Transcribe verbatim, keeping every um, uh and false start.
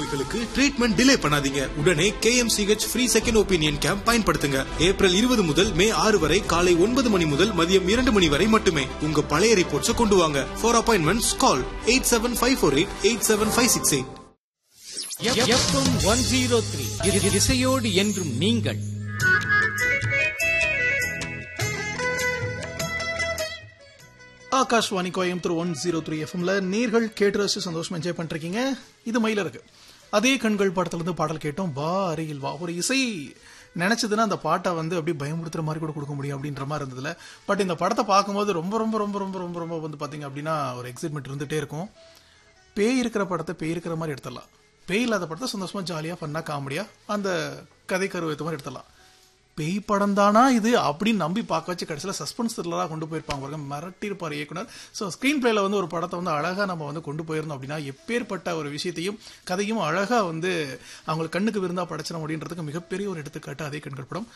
நோய்களுக்கு treatment delay பண்ணாதீங்க. உடனே K M C H free second opinion camp பயன்படுத்துங்க. ஏப்ரல் இருபது முதல் மே ஆறு வரை காலை ஒன்பது மணி முதல் மதியம் இரண்டு மணி வரை மட்டுமே. உங்க பழைய ரிப்போர்ட்ஸ் கொண்டு வாங்க. For appointments call eight seven five four eight eight seven five six eight. FM one zero three இசையோடு என்றும் நீங்கள். Akashvani Coimbatore one zero three எஃப்எம்ல நீர்கள் கேட்டு ரசிச்சு சந்தோஷமா என்ஜாய் பண்ணிருக்கீங்க. இது மயில இருக்கு. அதே கண்கள் படத்துல இருந்து பாடல் கேட்டோம். வா அருகில் வா. ஒரு இசை நினைச்சதுன்னா அந்த பாட்டை வந்து அப்படியே பயமுறுத்துற மாதிரி கூட கொடுக்க முடியும் அப்படின்ற மாதிரி இருந்ததுல. பட் இந்த படத்தை பார்க்கும்போது ரொம்ப ரொம்ப ரொம்ப ரொம்ப ரொம்ப ரொம்ப வந்து பாத்தீங்க அப்படின்னா ஒரு எக்ஸைட்மெண்ட் இருந்துட்டே இருக்கும். பேய் இருக்கிற படத்தை பேய் இருக்கிற மாதிரி எடுத்துடலாம். பேய் இல்லாத படத்தை சந்தோஷமா ஜாலியா ஃபன்னா காமெடியா அந்த கதை கருவேத்த மாதிரி எடுத்துடலாம். பேய் படம் தானா இது அப்படின்னு நம்பி பார்க்க வச்சு கடைசியில் சஸ்பென்ஸ் த்ரில்லராக கொண்டு போயிருப்பாங்க பாருங்க. மிரட்டியிருப்பார் இயக்குனர். ஸோ ஸ்க்ரீன் பிளேல வந்து ஒரு படத்தை வந்து அழகாக நம்ம வந்து கொண்டு போயிருந்தோம் அப்படின்னா எப்பேற்பட்ட ஒரு விஷயத்தையும் கதையும் அழகாக வந்து அவங்களுக்கு கண்ணுக்கு விருந்தா படைச்சிட முடியுன்றதுக்கு மிகப்பெரிய ஒரு எடுத்துக்காட்டு அதே கண்கள் படம்.